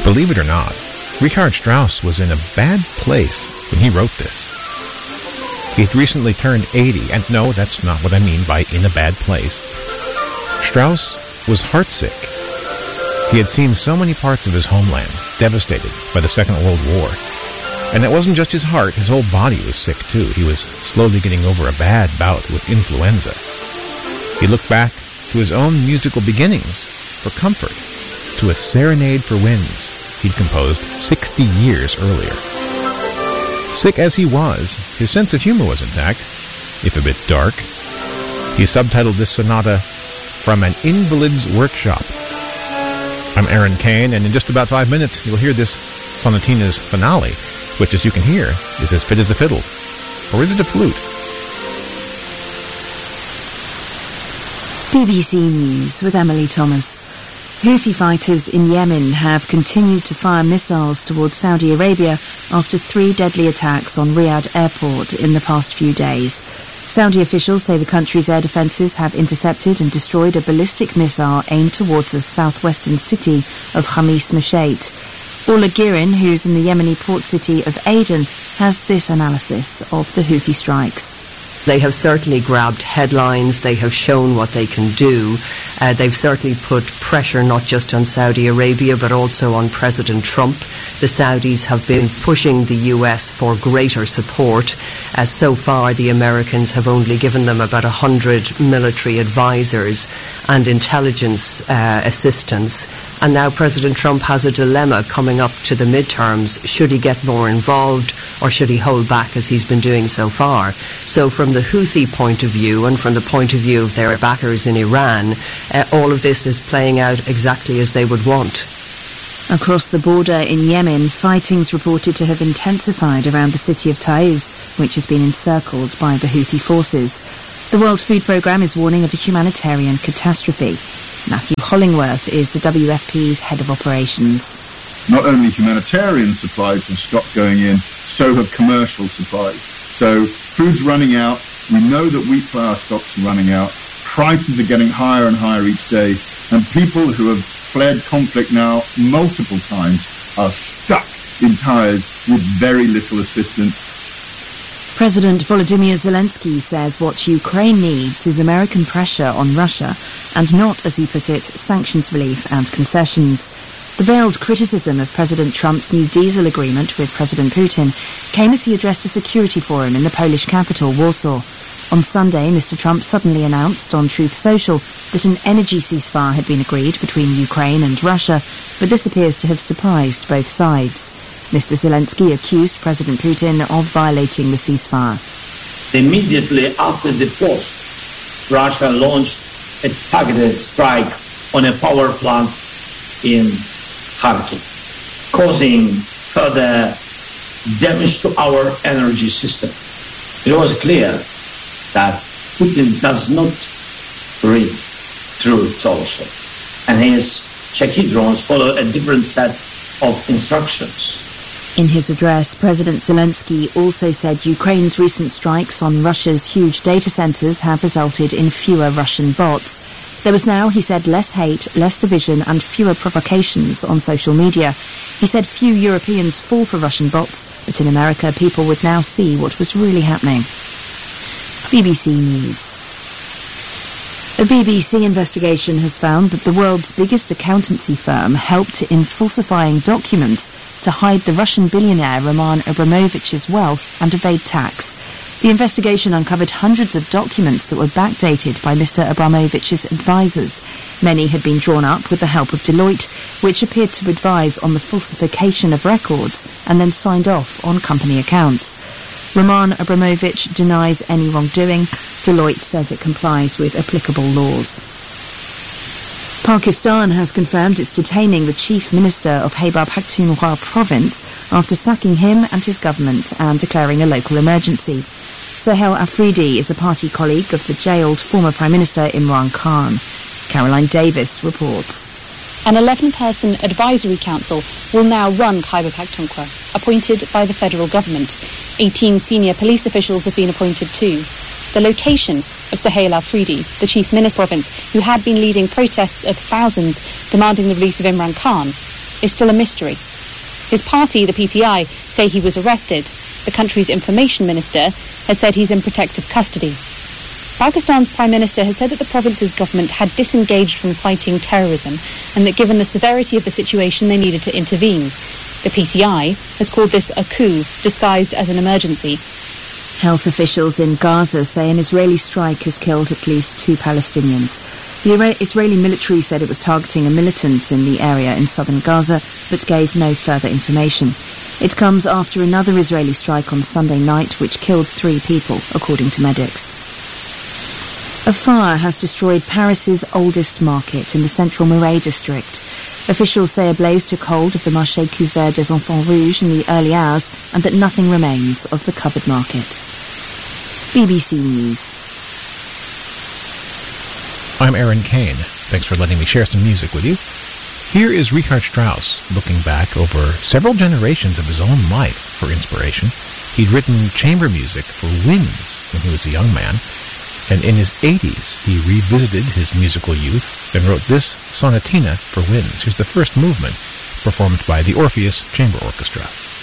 Believe it or not, Richard Strauss was in a bad place when he wrote this. He'd recently turned 80, and no, that's not what I mean by in a bad place. Strauss was heartsick. He had seen so many parts of his homeland devastated by the Second World War. And it wasn't just his heart, his whole body was sick too. He was slowly getting over a bad bout with influenza. He looked back to his own musical beginnings for comfort, to a Serenade for Winds he'd composed 60 years earlier. Sick as he was, his sense of humor was intact, if a bit dark. He subtitled this sonata, From an Invalid's Workshop. I'm Aaron Kane, and in just about 5 minutes you'll hear this sonatina's finale, which, as you can hear, is as fit as a fiddle. Or is it a flute? BBC News with Emily Thomas. Houthi fighters in Yemen have continued to fire missiles towards Saudi Arabia after 3 deadly attacks on Riyadh airport in the past few days. Saudi officials say the country's air defences have intercepted and destroyed a ballistic missile aimed towards the southwestern city of Khamis Mashat. Ola Girin, who's in the Yemeni port city of Aden, has this analysis of the Houthi strikes. They have certainly grabbed headlines. They have shown what they can do. They've certainly put pressure not just on Saudi Arabia but also on President Trump. The Saudis have been pushing the US for greater support. So far, the Americans have only given them about 100 military advisors and intelligence assistance. And now President Trump has a dilemma coming up to the midterms. Should he get more involved or should he hold back as he's been doing so far? So from the Houthi point of view and from the point of view of their backers in Iran, all of this is playing out exactly as they would want. Across the border in Yemen, fighting's reported to have intensified around the city of Taiz, which has been encircled by the Houthi forces. The World Food Programme is warning of a humanitarian catastrophe. Matthew Hollingworth is the WFP's head of operations. Not only humanitarian supplies have stopped going in, so have commercial supplies. So food's running out. We know that wheat flour stocks are running out. Prices are getting higher and higher each day. And people who have fled conflict now multiple times are stuck in Taiz with very little assistance. President Volodymyr Zelensky says what Ukraine needs is American pressure on Russia and not, as he put it, sanctions relief and concessions. The veiled criticism of President Trump's new diesel agreement with President Putin came as he addressed a security forum in the Polish capital, Warsaw. On Sunday, Mr. Trump suddenly announced on Truth Social that an energy ceasefire had been agreed between Ukraine and Russia, but this appears to have surprised both sides. Mr. Zelensky accused President Putin of violating the ceasefire. Immediately after the post, Russia launched a targeted strike on a power plant in Kharkiv, causing further damage to our energy system. It was clear that Putin does not read Truth Social, and his Cheki drones follow a different set of instructions. In his address, President Zelensky also said Ukraine's recent strikes on Russia's huge data centres have resulted in fewer Russian bots. There was now, he said, less hate, less division and fewer provocations on social media. He said few Europeans fall for Russian bots, but in America people would now see what was really happening. BBC News. A BBC investigation has found that the world's biggest accountancy firm helped in falsifying documents to hide the Russian billionaire Roman Abramovich's wealth and evade tax. The investigation uncovered hundreds of documents that were backdated by Mr. Abramovich's advisors. Many had been drawn up with the help of Deloitte, which appeared to advise on the falsification of records and then signed off on company accounts. Roman Abramovich denies any wrongdoing. Deloitte says it complies with applicable laws. Pakistan has confirmed it's detaining the Chief Minister of Khyber Pakhtunkhwa province after sacking him and his government and declaring a local emergency. Sohail Afridi is a party colleague of the jailed former Prime Minister Imran Khan. Caroline Davis reports. An 11-person advisory council will now run Khyber Pakhtunkhwa, appointed by the federal government. 18 senior police officials have been appointed too. The location of Sohail Afridi, the chief minister of the province, who had been leading protests of thousands demanding the release of Imran Khan, is still a mystery. His party, the PTI, say he was arrested. The country's information minister has said he's in protective custody. Pakistan's Prime Minister has said that the province's government had disengaged from fighting terrorism and that given the severity of the situation they needed to intervene. The PTI has called this a coup disguised as an emergency. Health officials in Gaza say an Israeli strike has killed at least 2 Palestinians. The Israeli military said it was targeting a militant in the area in southern Gaza, but gave no further information. It comes after another Israeli strike on Sunday night, which killed 3 people, according to medics. A fire has destroyed Paris's oldest market in the central Marais district. Officials say a blaze took hold of the Marché Couvert des Enfants Rouges in the early hours and that nothing remains of the covered market. BBC News. I'm Aaron Kane. Thanks for letting me share some music with you. Here is Richard Strauss looking back over several generations of his own life for inspiration. He'd written chamber music for winds when he was a young man, and in his 80s he revisited his musical youth and wrote this sonatina for winds. Here's the first movement, performed by the Orpheus Chamber Orchestra.